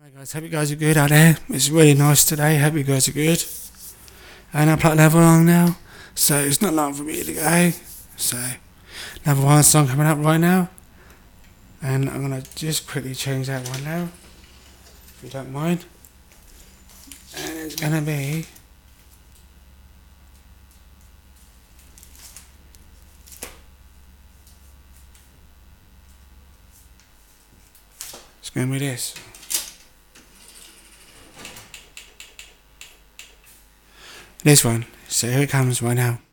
Guys, hope you guys are good out there. It's really nice today. Hope you guys are good. And I play level along now, so it's not long for me to go. So level 1 song coming up right now, and I'm gonna just quickly change that one now, if you don't mind. And it's gonna be this. This one. So here it comes right now.